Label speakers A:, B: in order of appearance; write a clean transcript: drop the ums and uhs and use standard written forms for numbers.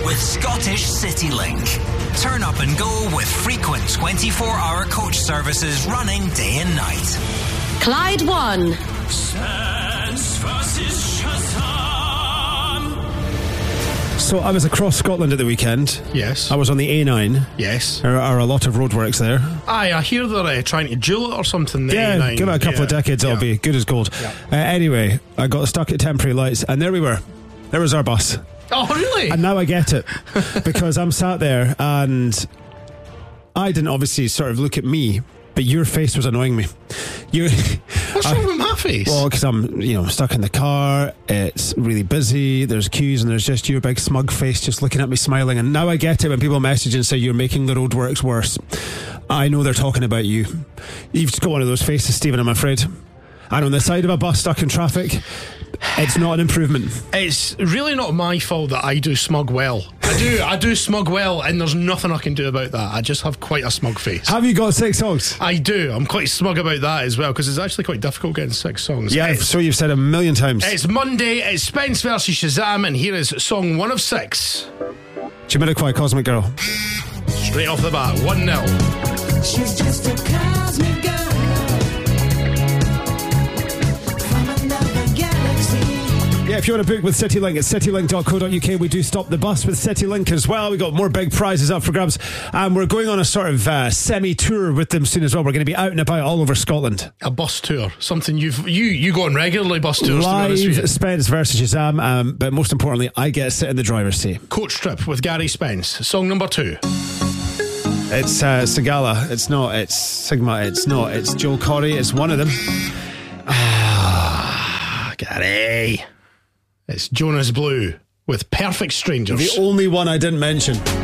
A: with Scottish CityLink. Turn up and go with frequent 24-hour coach services running day and night.
B: Clyde won.
A: Sands versus Shazam.
C: So I was across Scotland at the weekend.
D: Yes.
C: I was on the A9.
D: Yes.
C: There are a lot of roadworks there.
D: Aye, I hear they're trying to jewel it or something. The
C: Yeah,
D: A9.
C: give it a couple of decades, it'll be good as gold.
D: Yeah.
C: Anyway, I got stuck at temporary lights, and there we were. There was our bus.
D: Oh, really?
C: And now I get it, because I'm sat there, and I didn't obviously sort of look at me, but your face was annoying me.
D: What's wrong with my face?
C: Well, because I'm, stuck in the car. It's really busy. There's queues, and there's just your big smug face just looking at me, smiling. And now I get it when people message and say you're making the roadworks worse. I know they're talking about you. You've just got one of those faces, Stephen, I'm afraid. And on the side of a bus stuck in traffic, it's not an improvement.
D: It's really not my fault that I do smug well. I do smug well, and there's nothing I can do about that. I just have quite a smug face.
C: Have you got 6 songs?
D: I do. I'm quite smug about that as well, because it's actually quite difficult getting 6 songs.
C: Yeah, so you've said a million times.
D: It's Monday, it's Spence versus Shazam, and here is song 1 of 6.
C: Jamiroquai, Cosmic Girl.
D: Straight off the bat, 1-0.
E: She's just a cosmic girl from another galaxy.
C: Yeah, if you want to book with CityLink, it's citylink.co.uk. We do stop the bus with CityLink as well. We got more big prizes up for grabs, and we're going on a sort of semi-tour with them soon as well. We're going to be out and about all over Scotland.
D: A bus tour, something you go on regularly, bus tours.
C: Live Spence versus Shazam, but most importantly, I get to sit in the driver's seat.
D: Coach trip with Gary Spence, song number 2.
C: It's Sigala. It's not. It's Sigma. It's not. It's Joel Corey. It's one of them.
D: Gary. It's Jonas Blue with Perfect Strangers.
C: The only one I didn't mention.